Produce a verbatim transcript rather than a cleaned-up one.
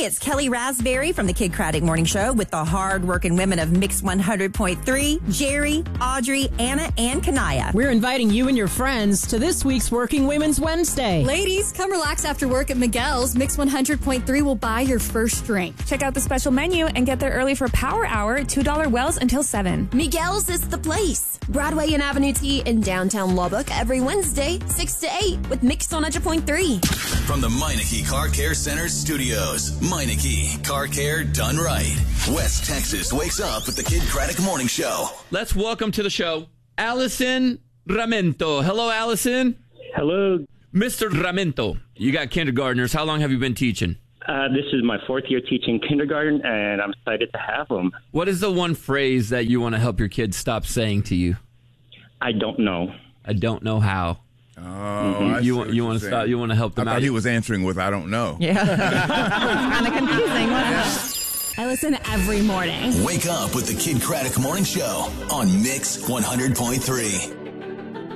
it's Kelly Raspberry from the Kid Craddock Morning Show with the hard-working women of Mix one hundred point three, Jerry, Audrey, Anna, and Kanaya. We're inviting you and your friends to this week's Working Women's Wednesday. Ladies, come relax after work at Miguel's. Mix one hundred point three will buy your first drink. Check out the special menu and get there early for Power Hour at two dollar wells until seven. Miguel's is the place. Broadway and Avenue T in downtown Lubbock every Wednesday, six to eight with Mix one hundred point three. From the Meineke Car Care Center studios, Meineke Car Care done right. West Texas wakes up with the Kid Craddock Morning Show. Let's welcome to the show Allison Ramento. Hello, Allison. Hello. Mister Ramento, you got kindergartners. How long have you been teaching? Uh, this is my fourth year teaching kindergarten, and I'm excited to have them. What is the one phrase that you want to help your kids stop saying to you? I don't know. I don't know how. Oh, mm-hmm. I you want you want to stop? You want to help them I out? thought he was answering with "I don't know." Yeah, kind of confusing, wasn't it? I listen every morning. Wake up with the Kid Craddock Morning Show on Mix one hundred point three.